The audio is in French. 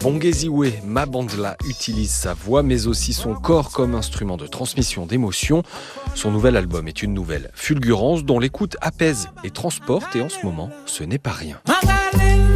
Bongeziwe Mabandla utilise sa voix mais aussi son corps comme instrument de transmission d'émotions. Son nouvel album est une nouvelle fulgurance dont l'écoute apaise et transporte et en ce moment, ce n'est pas rien.